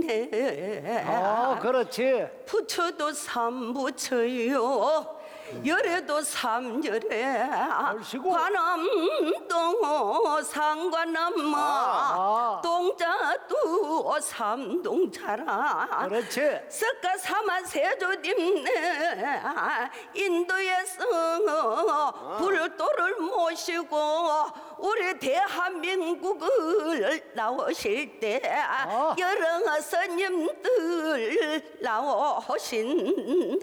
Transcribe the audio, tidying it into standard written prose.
그렇지. 부처도 삼부처요 열애도 삼열애 얼씨구. 관암동 상관암마 동자도 삼동자라 그렇지. 석가 사마 세조님 인도에서 불도를 모시고 우리 대한민국을 나오실 때 여러 스님들 나오신다.